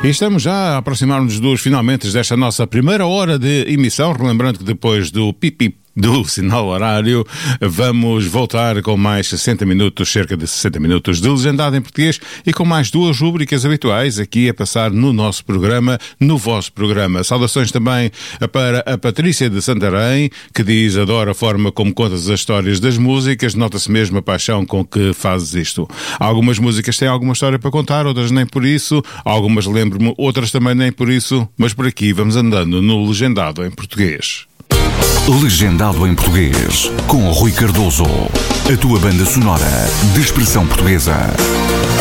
E estamos já a aproximar-nos dos finalmente desta nossa primeira hora de emissão, relembrando que depois do pipi do sinal horário, vamos voltar com mais 60 minutos, cerca de 60 minutos de legendado em português e com mais duas rúbricas habituais aqui a passar no nosso programa, no vosso programa. Saudações também para a Patrícia de Santarém, que diz: adoro a forma como contas as histórias das músicas, nota-se mesmo a paixão com que fazes isto. Algumas músicas têm alguma história para contar, outras nem por isso, algumas lembro-me, outras também nem por isso, mas por aqui vamos andando no legendado em português. Legendado em português, com Rui Cardoso, a tua banda sonora de expressão portuguesa.